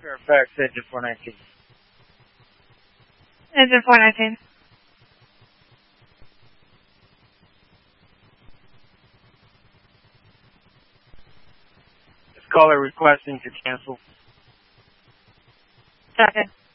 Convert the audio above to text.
Fairfax, engine 419. Engine 419. This caller requesting to cancel. Second.